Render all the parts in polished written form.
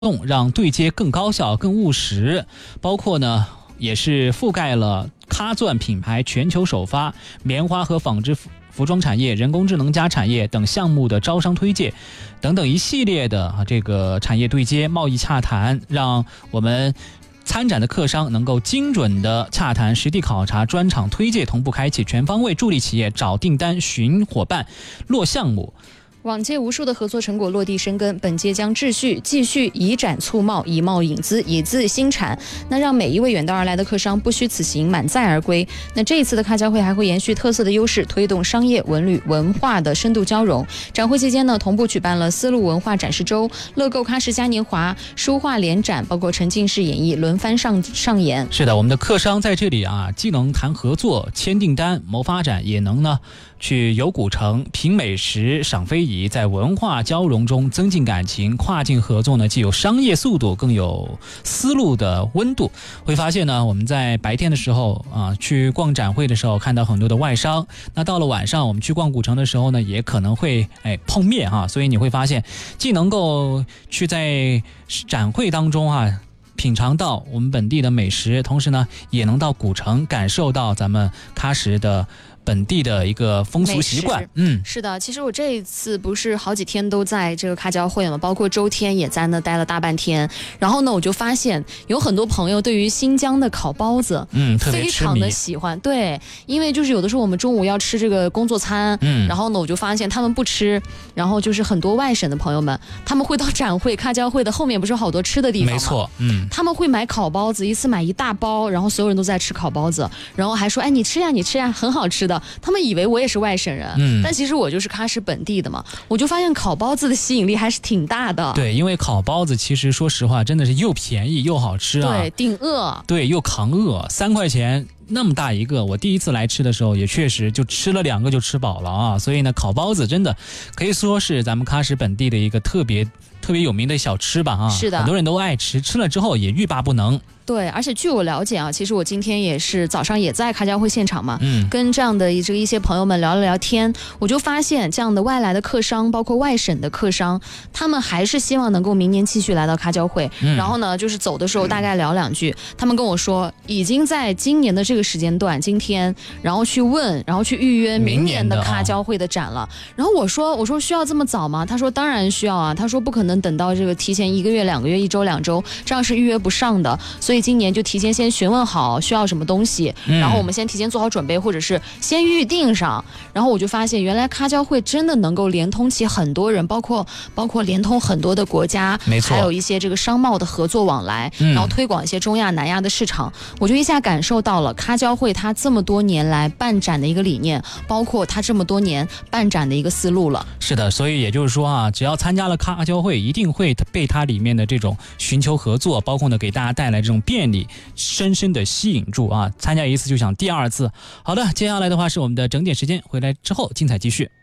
让对接更高效、更务实，包括呢也是覆盖了咖钻品牌全球首发、棉花和纺织服装产业、人工智能加产业等项目的招商推介等等一系列的这个产业对接、贸易洽谈，让我们参展的客商能够精准的洽谈、实地考察、专场推介同步开启，全方位助力企业找订单、寻伙伴、落项目。 往届无数的合作成果落地生根，本届将继续以展促贸，以贸引资，以资新产，那让每一位远道而来的客商不虚此行，满载而归。那这一次的咖交会还会延续特色的优势，推动商业、文旅、文化的深度交融。展会期间呢，同步举办了丝路文化展示周、乐购咖十嘉年华、书画联展，包括沉浸式演绎轮番上演。 是的，我们的客商在这里既能谈合作、签订单、谋发展，也能呢去游古城、品美食、赏非遗，在文化交融中增进感情。跨境合作呢，既有商业速度，更有思路的温度。会发现呢，我们在白天的时候去逛展会的时候，看到很多的外商。那到了晚上，我们去逛古城的时候呢，也可能会碰面所以你会发现，既能够去在展会当中品尝到我们本地的美食，同时呢，也能到古城感受到咱们喀什的本地的一个风俗习惯。 是的，其实我这一次不是好几天都在这个咖交会嘛，包括周天也在那待了大半天。然后呢，我就发现有很多朋友对于新疆的烤包子，非常的喜欢。对，因为就是有的时候我们中午要吃这个工作餐，然后呢，我就发现他们不吃，然后就是很多外省的朋友们，他们会到展会咖交会的后面不是有好多吃的地方吗？ 没错， 他们会买烤包子，一次买一大包，然后所有人都在吃烤包子，然后还说，你吃呀，你吃呀，很好吃的。他们以为我也是外省人，但其实我就是喀什本地的嘛。我就发现烤包子的吸引力还是挺大的。 对，因为烤包子其实说实话真的是又便宜又好吃对，顶饿。 对，又扛饿，3块钱那么大一个，我第一次来吃的时候也确实就吃了2个就吃饱了所以呢，烤包子真的可以说是咱们喀什本地的一个特别有名的小吃吧是的， 很多人都爱吃，吃了之后也欲罢不能。 对，而且据我了解其实我今天也是早上也在咖交会现场嘛，跟这样的一些朋友们聊了聊天，我就发现这样的外来的客商，包括外省的客商，他们还是希望能够明年继续来到咖交会。然后呢，就是走的时候大概聊2句，他们跟我说已经在今年的这个时间段，今天然后去问，然后去预约明年的咖交会的展了。然后我说需要这么早吗？他说当然需要啊，他说不可能等到这个提前1个月、2个月、1周、2周，这样是预约不上的。所以今年就提前先询问好需要什么东西，然后我们先提前做好准备，或者是先预定上。然后我就发现原来咖交会真的能够连通起很多人，包括连通很多的国家， 没错， 还有一些这个商贸的合作往来，然后推广一些中亚南亚的市场。我就一下感受到了咖交会它这么多年来办展的一个理念，包括它这么多年办展的一个思路了。 是的，所以也就是说只要参加了咖交会，一定会被它里面的这种寻求合作，包括呢给大家带来这种便利，深深的吸引住参加一次就想第2次。好的，接下来的话是我们的整点时间，回来之后精彩继续。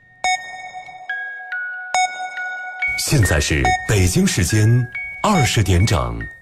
现在是北京时间20点整。